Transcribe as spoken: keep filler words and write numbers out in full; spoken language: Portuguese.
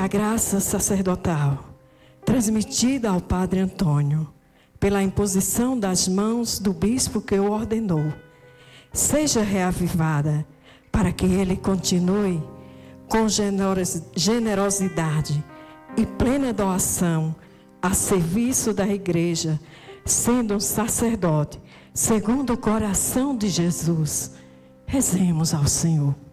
a graça sacerdotal transmitida ao Padre Antônio pela imposição das mãos do bispo que o ordenou seja reavivada para que ele continue com generosidade e plena doação a serviço da igreja, sendo um sacerdote segundo o coração de Jesus. Rezemos ao Senhor.